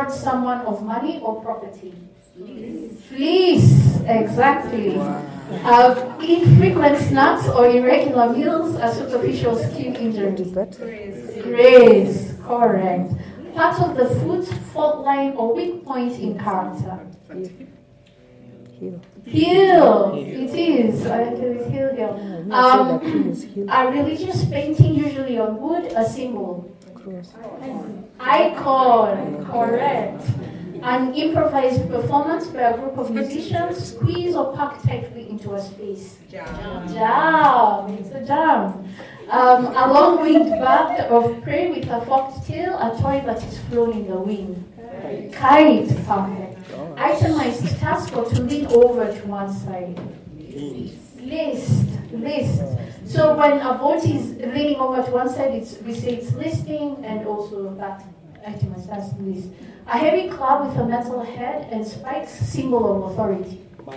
someone of money or property? Fleece, exactly. Infrequent snacks or irregular meals are superficial skin injury. Grace, correct. Part of the foot's fault line or weak point in character. Heel, it is. Heel. A religious painting, usually on wood, a symbol. Icon, correct. An improvised performance by a group of musicians squeeze or pack tightly into a space. Jam. It's a jam. A long-winged bird of prey with a forked tail, a toy that is flown in the wind. Kite, perfect. Itemized task or to lean over to one side. List. So when a boat is leaning over to one side, we say it's listing, and also that itemized task list. A heavy club with a metal head and spikes, symbol of authority.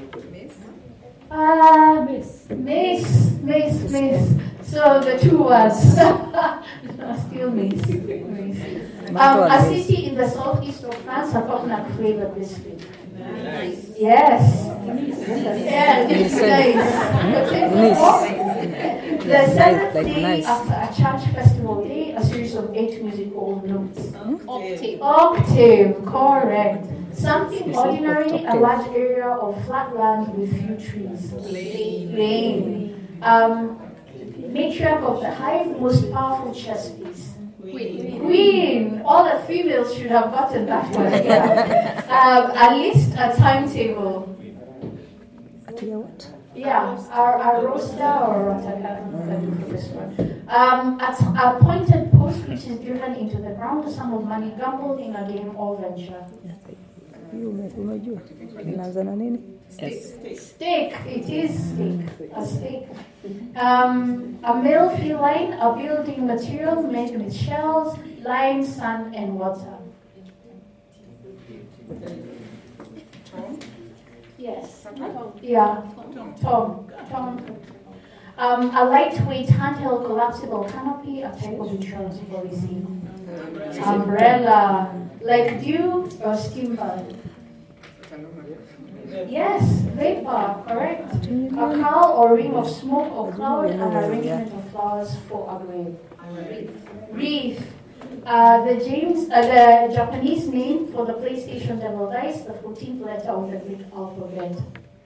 Mace. So the two words. Still mace. A city in the southeast of France, a coconut flavored biscuit. Nice. Yes. Yeah, it's nice. The seventh day after a church festival day, a series of 8 musical notes. Octave, correct. Something ordinary, a large area of flat land with few trees. Plain. Matriarch of the hive, most powerful chess piece. Queen. All the females should have gotten that one. Yeah. A list, a timetable. Yeah, a roster or what I can't do this one. A pointed post which is driven into the ground, a sum of money gambled in a game or venture. Steak. It is steak. A steak. A male feline, a building material made with shells, lime, sand, and water. Yes. Yeah. Tom. A lightweight handheld collapsible canopy, a type of insurance policy. Umbrella. Like dew or steamboat. Yes, vapor, correct. A cowl or ring of smoke or cloud, and arrangement of flowers for a grave. Wreath. The Japanese name for the PlayStation Devil Dice, the 14th letter of the Greek alphabet.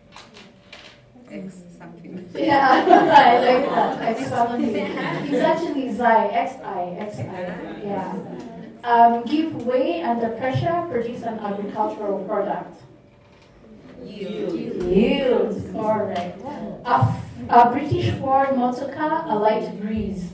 X something. Yeah, I like that. X something. It's actually XI. Yeah. Give way under pressure, produce an agricultural product. Yield, correct. A British Ford motor car, a light breeze.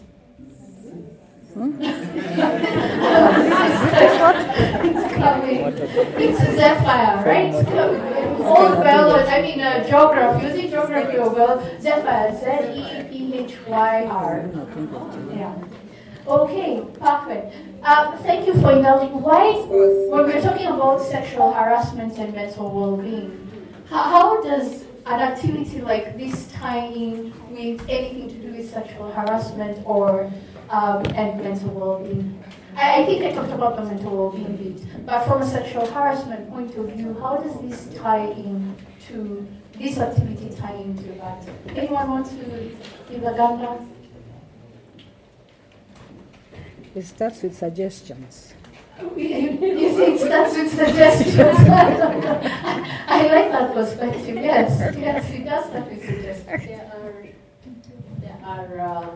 It's coming. It's Zephyr, right? Old Bell, geography. Using geography or well, Zephyr, Zephyr. Yeah. Okay, perfect. Thank you for indulging. Why, when we're talking about sexual harassment and mental well-being, how does an activity like this tie in with anything to do with sexual harassment or and mental well-being? I think I talked about the mental well-being bit, but from a sexual harassment point of view, how does this tie in to this activity tie into that? Anyone want to give a gander? It starts with suggestions. You see, it starts with suggestions. I like that perspective. Yes, it does start with suggestions. There are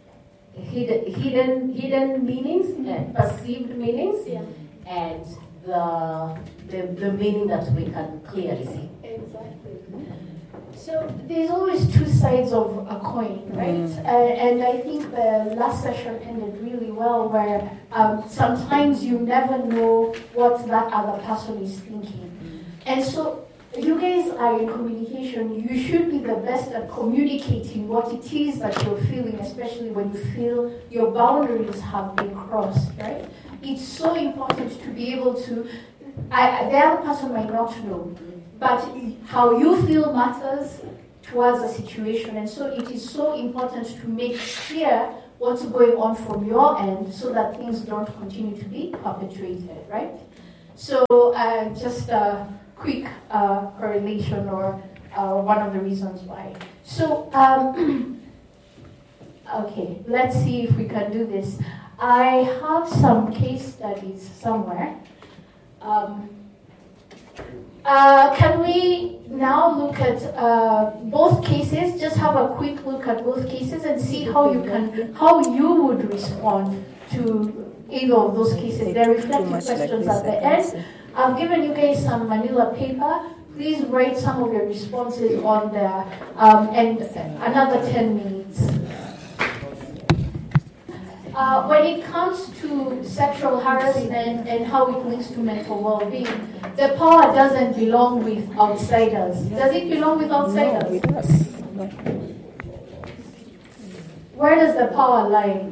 hidden meanings and perceived meanings, and the meaning that we can clearly see. Exactly. So there's always two sides of a coin, right? And I think the last session ended really well, where sometimes you never know what that other person is thinking. And so you guys are in communication. You should be the best at communicating what it is that you're feeling, especially when you feel your boundaries have been crossed, right? It's so important to be able to, the other person might not know, but how you feel matters towards a situation. And so it is so important to make clear what's going on from your end so that things don't continue to be perpetuated, right? So just a quick correlation or one of the reasons why. So, okay, let's see if we can do this. I have some case studies somewhere. Can we now look at both cases? Just have a quick look at both cases and see how you would respond to either of those cases. They're reflective questions at the end. I've given you guys some manila paper. Please write some of your responses on there, and another 10 minutes. When it comes to sexual harassment and how it links to mental well-being, the power doesn't belong with outsiders. Does it belong with outsiders? No, it does. No. Where does the power lie?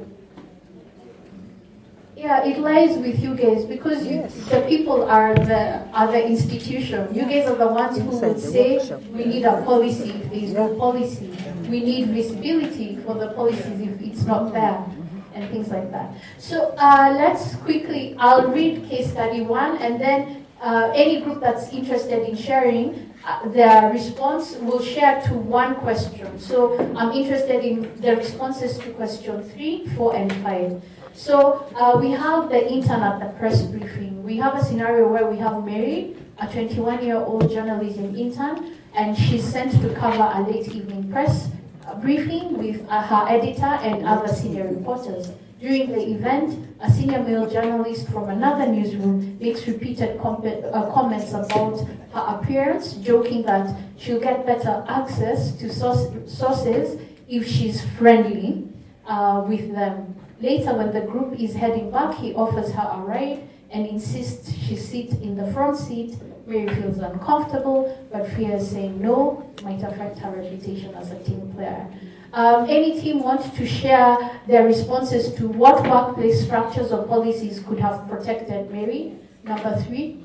Yeah, it lies with you guys because the people are the institution. You guys are the ones who would say we need a policy if there is no policy. We need visibility for the policies if it's not there. And things like that. So let's quickly, I'll read case study 1, and then any group that's interested in sharing their response will share to one question. So I'm interested in the responses to question 3, 4, and 5. So we have the intern at the press briefing. We have a scenario where we have Mary, a 21-year-old journalism intern, and she's sent to cover a late evening press briefing with her editor and other senior reporters. During the event, a senior male journalist from another newsroom makes repeated comments about her appearance, joking that she'll get better access to sources if she's friendly with them. Later, when the group is heading back, he offers her a ride and insists she sit in the front seat. Mary feels uncomfortable, but fears saying no might affect her reputation as a team player. Any team wants to share their responses to what workplace structures or policies could have protected Mary? Number 3.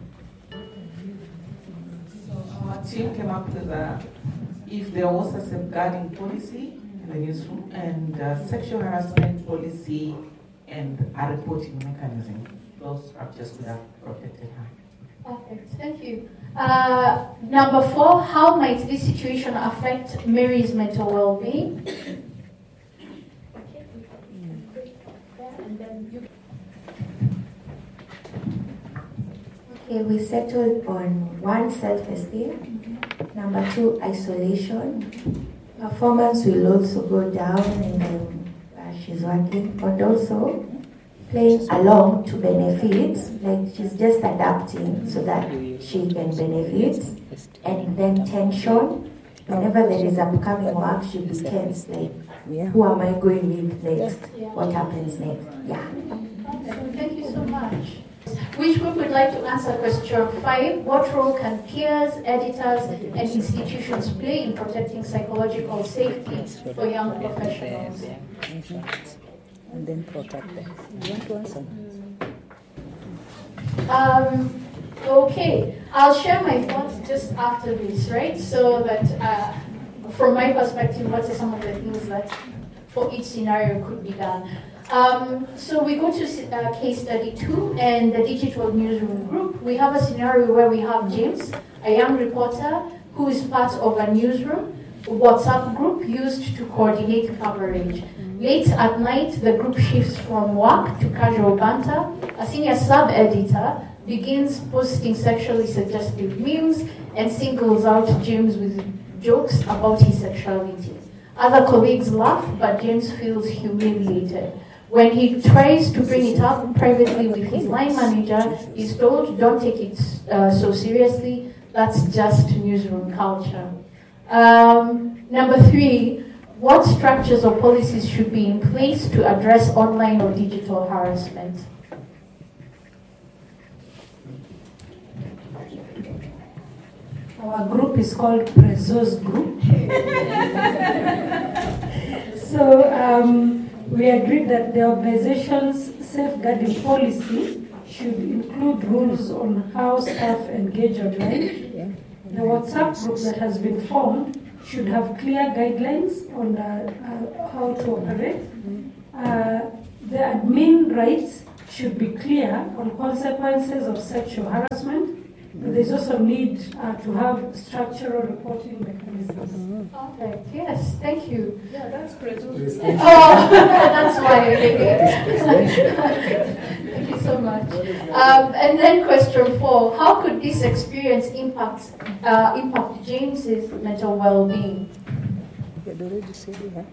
So our team came up with if there was a safeguarding policy in the newsroom and sexual harassment policy and a reporting mechanism, those structures could have protected her. Perfect, thank you. Number 4, how might this situation affect Mary's mental well-being? Okay, we settled on 1, self-esteem. Number 2, isolation. Performance will also go down and then she's working, and also playing along to benefit, like she's just adapting so that she can benefit, and then tension. Whenever there is upcoming work, she'll be tense, like, who am I going with next? What happens next? Yeah. Thank you so much. Which group would like to answer question 5? What role can peers, editors, and institutions play in protecting psychological safety for young professionals? And then protect them. You want to answer? Okay, I'll share my thoughts just after this, right? So that from my perspective, what are some of the things that for each scenario could be done? So we go to case study 2 and the digital newsroom group. We have a scenario where we have James, a young reporter who is part of a newsroom WhatsApp group used to coordinate coverage. Late at night, the group shifts from work to casual banter. A senior sub-editor begins posting sexually suggestive memes and singles out James with jokes about his sexuality. Other colleagues laugh, but James feels humiliated. When he tries to bring it up privately with his line manager, he's told, don't take it so seriously, that's just newsroom culture. Number 3, what structures or policies should be in place to address online or digital harassment? Our group is called Prezos Group. So we agreed that the organization's safeguarding policy should include rules on how staff engage online. The WhatsApp group that has been formed should have clear guidelines on how to operate. The admin rights should be clear on consequences of sexual harassment. There's also need to have structural reporting mechanisms. Okay, yes, thank you. Yeah, that's great. Oh, that's why. Thank you so much. And then question 4: how could this experience impact James's mental well-being? You had already said it, huh?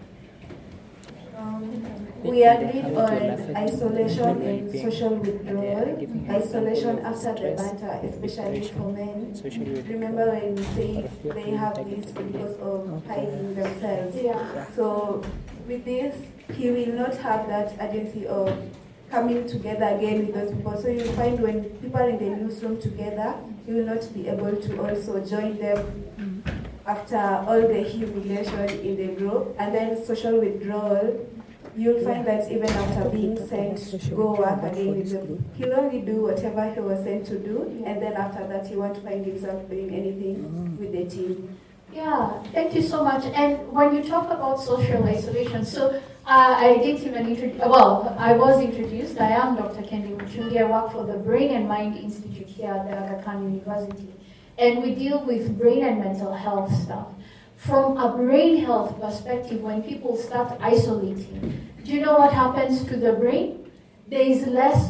We agreed on isolation and social withdrawal. Isolation after the banter, especially for men. Remember when they have this because of hiding themselves. Yeah. So with this, he will not have that urgency of coming together again with those people. So you find when people are in the newsroom together, you will not be able to also join them after all the humiliation in the group. And then social withdrawal, you'll find that even after being sent to go work again with them, he'll only do whatever he was sent to do, and then after that he won't find himself doing anything with the team. Yeah, thank you so much. And when you talk about social isolation, so I didn't even introduce, well, I was introduced. I am Dr. Kendi Muchungi. I work for the Brain and Mind Institute here at the Aga Khan University. And we deal with brain and mental health stuff. From a brain health perspective, when people start isolating, do you know what happens to the brain? There is less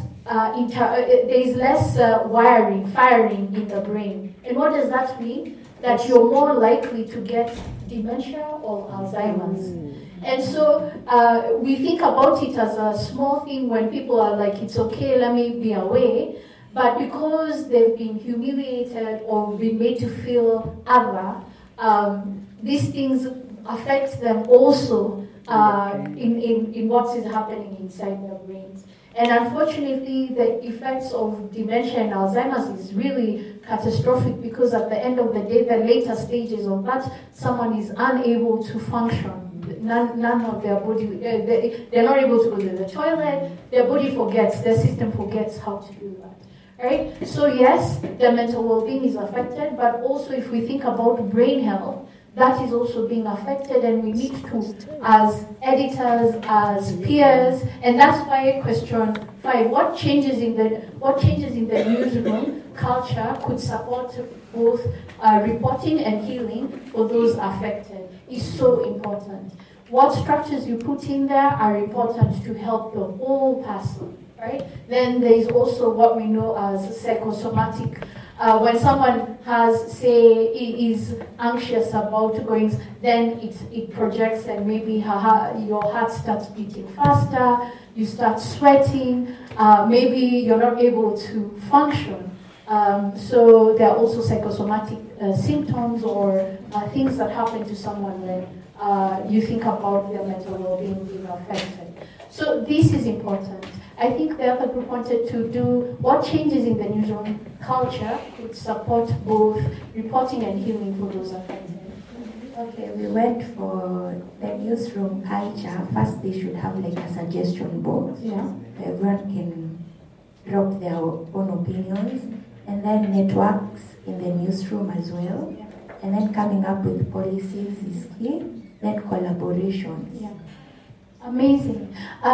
firing in the brain. And what does that mean? That you're more likely to get dementia or Alzheimer's. And so we think about it as a small thing when people are like, it's okay, let me be away. But because they've been humiliated or been made to feel other, these things affect them also in what is happening inside their brains. And unfortunately, the effects of dementia and Alzheimer's is really catastrophic because at the end of the day, the later stages of that, someone is unable to function. None of their body, they're not able to go to the toilet, their body forgets, their system forgets how to do that. Right? So yes, their mental well-being is affected, but also if we think about brain health, that is also being affected, and we need to, as editors, as peers, and that's why question 5: what changes in the newsroom culture could support both reporting and healing for those affected is so important. What structures you put in there are important to help the whole person. Right? Then there is also what we know as psychosomatic. When someone has, say, is anxious about going, then it projects, and maybe your heart starts beating faster, you start sweating, maybe you're not able to function. So there are also psychosomatic symptoms or things that happen to someone when you think about their mental well-being being affected. So this is important. I think the other group wanted to do what changes in the newsroom culture could support both reporting and healing for those affected. Okay, we went for the newsroom culture. First, they should have like a suggestion box. Yeah. Everyone can drop their own opinions, and then networks in the newsroom as well. Yeah. And then coming up with policies is key. Then collaborations. Yeah. Amazing.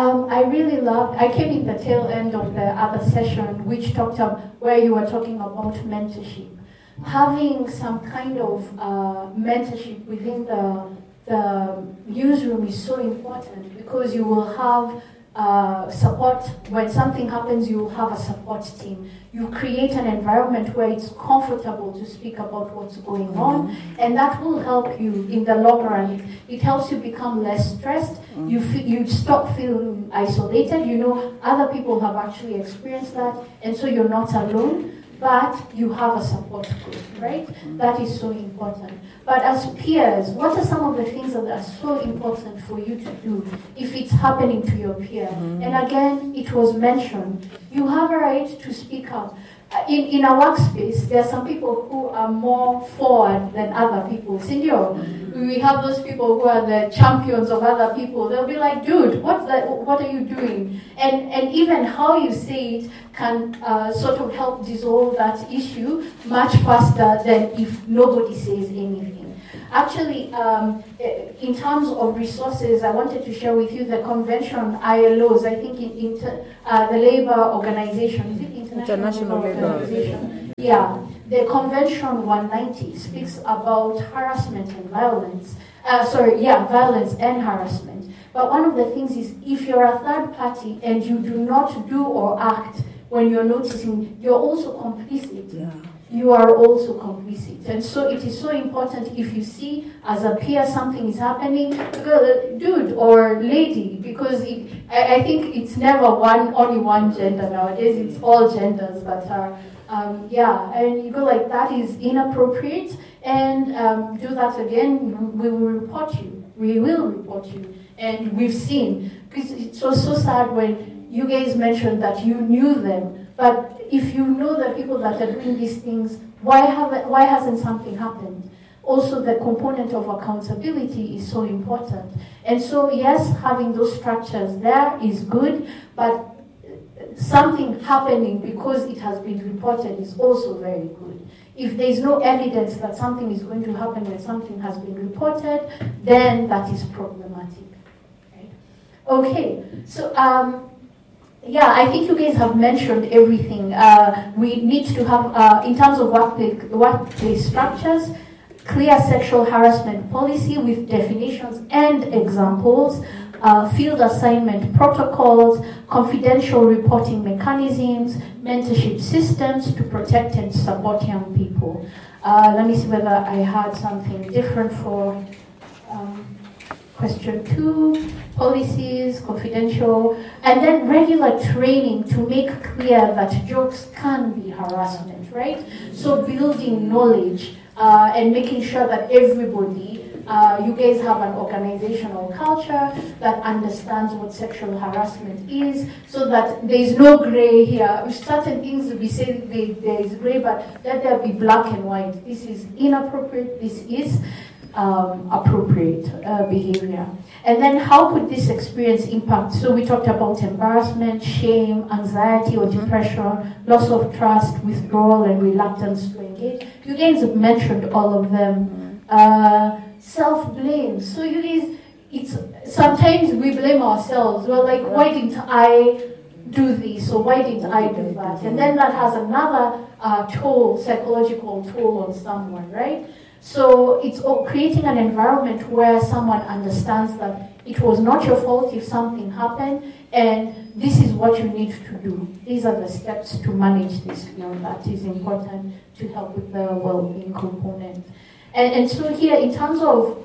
I came in the tail end of the other session, which talked about where you were talking about mentorship. Having some kind of mentorship within the newsroom is so important because you will have support. When something happens, you will have a support team. You create an environment where it's comfortable to speak about what's going on, and that will help you in the long run. It helps you become less stressed. You stop feeling isolated. You know other people have actually experienced that, and so you're not alone. But you have a support group, right? That is so important. But as peers, what are some of the things that are so important for you to do if it's happening to your peer? And again, it was mentioned, you have a right to speak up. In a workspace, there are some people who are more forward than other people. Senor, we have those people who are the champions of other people. They'll be like, dude, what are you doing? And even how you say it can sort of help dissolve that issue much faster than if nobody says anything. Actually, in terms of resources, I wanted to share with you the convention ILO's, I think the labor organization, is it International Labor Organization? Yeah, the Convention 190 speaks about harassment and violence. Violence and harassment. But one of the things is, if you're a third party and you do not do or act when you're noticing, you're also complicit. Yeah. You are also complicit. And so it is so important, if you see as a peer something is happening, dude or lady, because I think it's never only one gender nowadays, it's all genders that are, and you go like, that is inappropriate, and do that again, we will report you. We will report you. And we've seen, because it's so sad when you guys mentioned that you knew them, but if you know the people that are doing these things, why hasn't something happened? Also, the component of accountability is so important. And so, yes, having those structures there is good, but something happening because it has been reported is also very good. If there is no evidence that something is going to happen when something has been reported, then that is problematic. Right? Okay, so I think you guys have mentioned everything. We need to have, in terms of workplace structures, clear sexual harassment policy with definitions and examples, field assignment protocols, confidential reporting mechanisms, mentorship systems to protect and support young people. Let me see whether I had something different for question 2. Policies, confidential, and then regular training to make clear that jokes can be harassment, right? So building knowledge and making sure that everybody, you guys have an organizational culture that understands what sexual harassment is, so that there is no gray here. With certain things we say there is gray, but let there be black and white. This is inappropriate, this is appropriate behavior. And then how could this experience impact? So we talked about embarrassment, shame, anxiety or depression, loss of trust, withdrawal and reluctance to engage. You guys have mentioned all of them. Self-blame. So you guys, sometimes we blame ourselves. We're like, why didn't I do this, or why didn't I do that? And then that has another psychological toll on someone, right? So it's creating an environment where someone understands that it was not your fault if something happened, and this is what you need to do. These are the steps to manage this. That is important to help with the well-being component. And so here, in terms of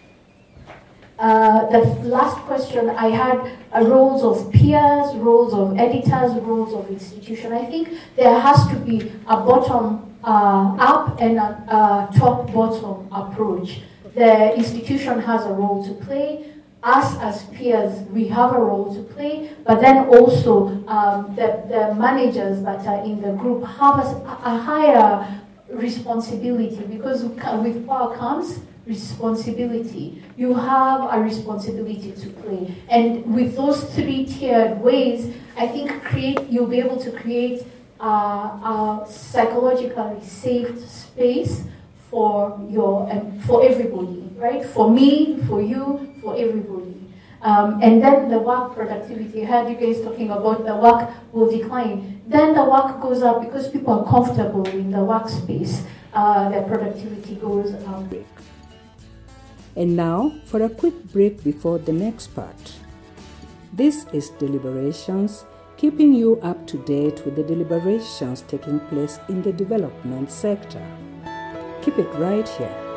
the last question, I had roles of peers, roles of editors, roles of institution. I think there has to be a bottom up and a top-bottom approach. The institution has a role to play. Us as peers, we have a role to play, but then also the managers that are in the group have a higher responsibility, because with power comes responsibility. You have a responsibility to play. And with those 3-tiered ways, I think you'll be able to create a psychologically safe space for everybody, right? For me, for you, for everybody. And then the work productivity, I heard you guys talking about the work will decline. Then the work goes up because people are comfortable in the workspace. Their productivity goes up. And now for a quick break before the next part. This is Deliberations, keeping you up to date with the deliberations taking place in the development sector. Keep it right here.